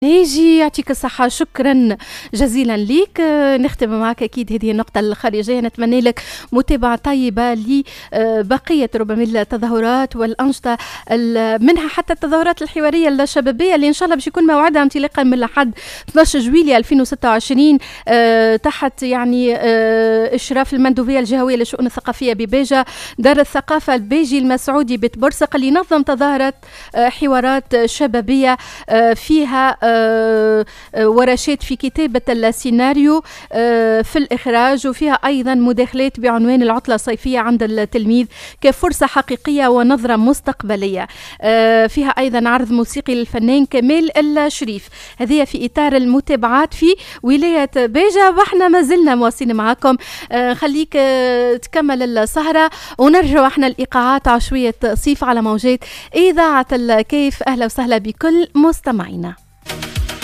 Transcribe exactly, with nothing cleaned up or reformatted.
ناجي يعطيك الصحة، شكرا جزيلا ليك. نختم معك أكيد هذه النقطة الخارجية، نتمنى لك متابعة طيبة لبقية ربما التظاهرات والأنشطة، منها حتى التظاهرات الحوارية الشبابية اللي إن شاء الله باش يكون موعدها انطلاقا من الأحد اثني عشر جويلية ألفين وستة وعشرين تحت يعني إشراف المندوبية الجهوية للشؤون الثقافية ببيجة. دار الثقافة البيجي المسعودي بتبرسق اللي نظم تظاهرات حوارات شبابية فيها ورشات في كتابة السيناريو في الإخراج، وفيها أيضا مداخلات بعنوان العطلة الصيفية عند التلميذ كفرصة حقيقية ونظرة مستقبلية. فيها أيضا عرض موسيقي للفنان كمال الشريف. هذه في إطار المتابعات في ولاية بيجة، وإحنا ما زلنا مواصلين معكم. خليك تكمل السهرة ونرجع احنا الإيقاعات عشوية صيف على موجات إذاعة الكيف. أهلا وسهلا بكل مستمعينا.